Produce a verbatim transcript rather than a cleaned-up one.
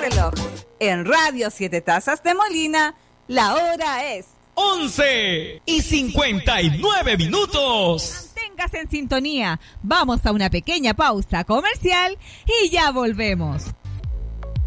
reloj. En Radio Siete Tazas de Molina, la hora es once y cincuenta y nueve minutos. Manténgase en sintonía. Vamos a una pequeña pausa comercial y ya volvemos.